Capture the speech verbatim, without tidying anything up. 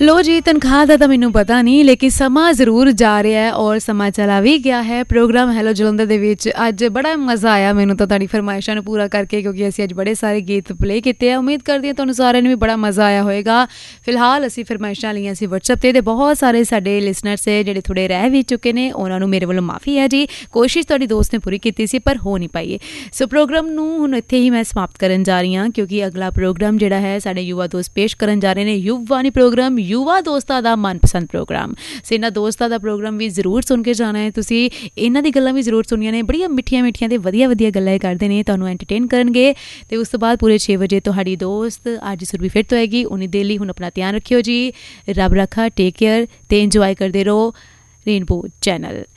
लो जी तनख्वाह का तो मैनू पता नहीं, लेकिन समा जरूर जा रहा है और समा चला भी गया है। प्रोग्राम हैलो जलंधर दे विच अज बड़ा मज़ा आया मैनू तो तुहाडी फरमाइशां नूं पूरा करके, क्योंकि असीं अज बड़े सारे गीत प्ले कीते हैं। उम्मीद करदी हां तुहानूं सारिआं नूं भी बड़ा मज़ा आया होएगा। फिलहाल असीं फरमाइशां लईआं सी WhatsApp ते, बहुत सारे साडे लिसनर्स है जिहड़े थोड़े रह भी चुके ने, उन्हां नूं मेरे वल्लों माफ़ी है जी। कोशिश तुहाडी दोस्त ने पूरी कीती सी पर हो नहीं पाई। सो प्रोग्राम नूं हुण इत्थे ही मैं समाप्त करन जा रही हां, क्योंकि अगला प्रोग्राम जिहड़ा है साडे युवा दोस्त पेश करन जा रहे ने। युवानी प्रोग्राम युवा दोस्तां दा मनपसंद प्रोग्राम। सो इन्हां दोस्तां दा प्रोग्राम भी जरूर सुन के जाना है तुसीं। इन्हां दी गल्लां भी जरूर सुनियां ने, बड़ियां मिठियां मिठियां ते वधिया वधिया गल्लां करदे ने, तुहानूं एंटरटेन करनगे। ते उस तो बाद पूरे छे बजे तुहाडी दोस्त आरजी सुरभि फिर तो आएगी। उन्हीं दे लई हुण अपना ध्यान रखियो जी। रब रखा, टेक केयर ते इंजॉय करदे रहो रेनबो चैनल।